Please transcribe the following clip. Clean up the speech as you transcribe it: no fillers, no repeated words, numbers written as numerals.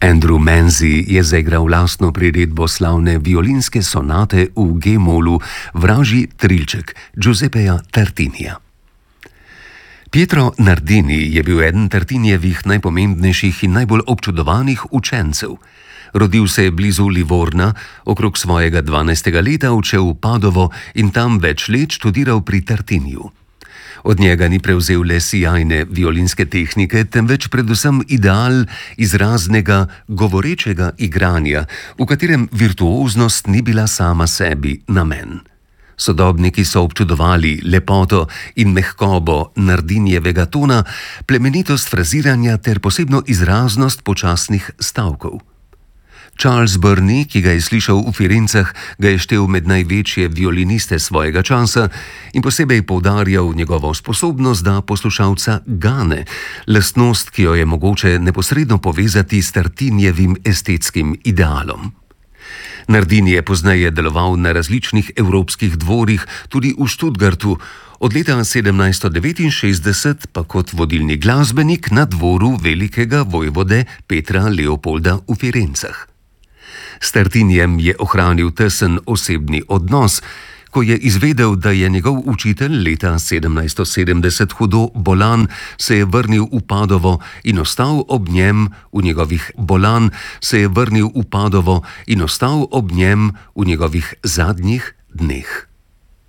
Andrew Manzi je zaigral lastno priredbo slavne violinske sonate v G-molu Vražji trilček Giuseppeja Tartinija. Pietro Nardini je bil eden Tartinijevih najpomembnejših in najbolj občudovanih učencev. Rodil se je blizu Livorna, okrog svojega 12. leta odšel v Padovo in tam več let študiral pri Tartiniju. Od njega ni prevzel le sijajne violinske tehnike, temveč predvsem ideal izraznega, govorečega igranja, v katerem virtuoznost ni bila sama sebi namen. Sodobniki so občudovali lepoto in mehkobo Nardinijevega tona, plemenitost fraziranja ter posebno izraznost počasnih stavkov. Charles Burney, ki ga je slišal v Firencah, ga je štel med največje violiniste svojega časa in posebej poudarjal njegovo sposobnost, da poslušalca gane, lastnost, ki jo je mogoče neposredno povezati s Tartinijevim estetskim idealom. Nardini je pozneje deloval na različnih evropskih dvorih, tudi v Stuttgartu, od leta 1769 pa kot vodilni glasbenik na dvoru velikega vojvode Petra Leopolda v Firencah. S Tartinijem je ohranil tesen osebni odnos. Ko je izvedel, da je njegov učitelj leta 1770 hudo bolan, se je vrnil v Padovo in ostal ob njem v njegovih zadnjih dneh.